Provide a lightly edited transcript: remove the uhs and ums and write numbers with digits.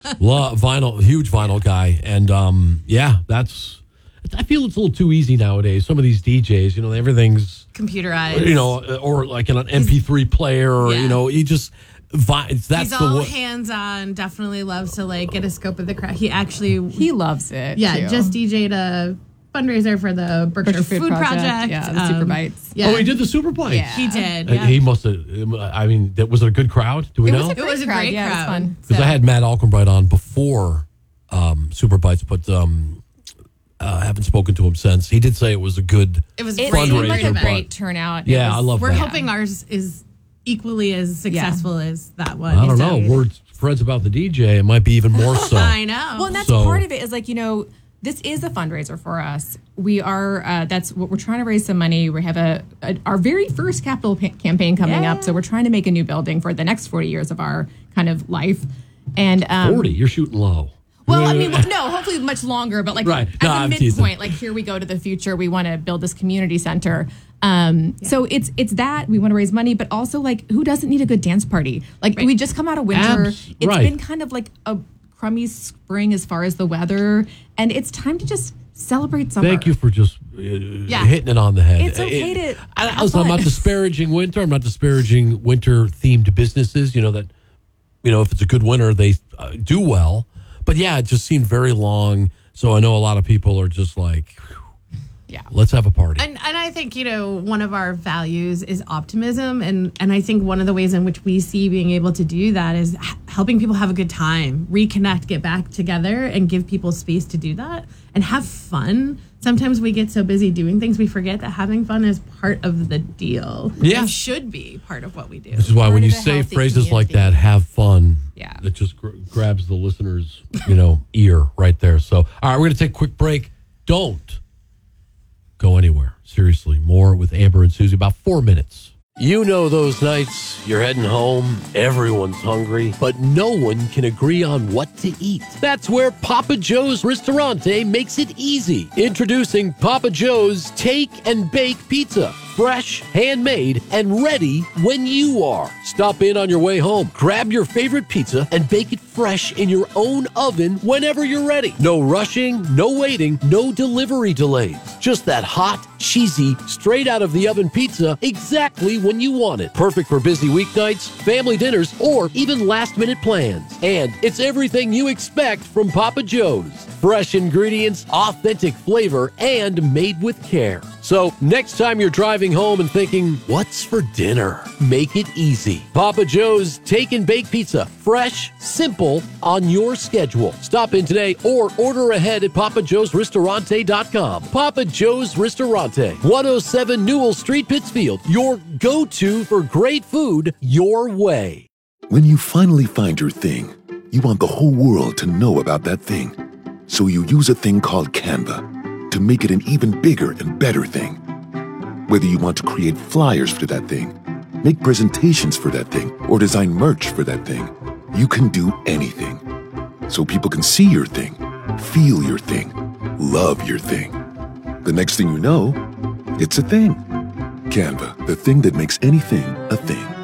Vinyl, huge vinyl guy. And I feel it's a little too easy nowadays. Some of these DJs, everything's computerized. Or like an MP3 player, or, he just... He's all hands-on. Definitely loves to get a scope of the crowd. He loves it. Yeah, too. Just DJ'd a fundraiser for the Berkshire Food Project. Yeah, the Super Bites. Yeah. Oh, he did the Super Bites. Yeah. He did. Yeah. He must have. Was it a good crowd? Do we know? It was a great crowd. It was fun. Because I had Matt Alkenbright on before Super Bites, but haven't spoken to him since. He did say it was a good. It was a great turnout. Yeah, I love We're that. hoping ours is equally as successful as that one. I don't know. We're friends about the DJ. It might be even more so. I know. Well, and that's part of it is this is a fundraiser for us. We are, that's what we're trying to raise some money. We have our very first capital campaign coming up. So we're trying to make a new building for the next 40 years of our kind of life. And 40, you're shooting low. Well, no, hopefully much longer, but at the midpoint, here we go to the future. We want to build this community center. So it's that we want to raise money, but also who doesn't need a good dance party? We just come out of winter. It's been kind of like a crummy spring as far as the weather, and it's time to just celebrate summer. Thank you for just hitting it on the head. It's okay I'm not disparaging winter. I'm not disparaging winter-themed businesses. That if it's a good winter, they do well. But it just seemed very long. So I know a lot of people are just let's have a party. And I think, one of our values is optimism. And I think one of the ways in which we see being able to do that is helping people have a good time, reconnect, get back together, and give people space to do that and have fun. Sometimes we get so busy doing things, we forget that having fun is part of the deal. Yeah. It should be part of what we do. This is why when you say phrases like that, have fun, it just grabs the listener's, ear right there. So, all right, we're going to take a quick break. Don't go anywhere. Seriously, more with Amber and Susie, about 4 minutes. You know those nights you're heading home, everyone's hungry, but no one can agree on what to eat. That's where Papa Joe's Ristorante makes it easy. Introducing Papa Joe's Take and Bake Pizza. Fresh, handmade, and ready when you are. Stop in on your way home, grab your favorite pizza, and bake it fresh in your own oven whenever you're ready. No rushing, no waiting, no delivery delays. Just that hot, cheesy, straight out of the oven pizza exactly when you want it. Perfect for busy weeknights, family dinners, or even last-minute plans. And it's everything you expect from Papa Joe's. Fresh ingredients, authentic flavor, and made with care. So next time you're driving home and thinking, what's for dinner? Make it easy. Papa Joe's Take and Bake Pizza. Fresh, simple, on your schedule. Stop in today or order ahead at papajoesristorante.com. Papa Joe's Ristorante, 107 Newell Street, Pittsfield. Your go-to for great food your way. When you finally find your thing, you want the whole world to know about that thing. So you use a thing called Canva to make it an even bigger and better thing. Whether you want to create flyers for that thing, make presentations for that thing, or design merch for that thing, you can do anything. So people can see your thing, feel your thing, love your thing. The next thing you know, it's a thing. Canva, the thing that makes anything a thing.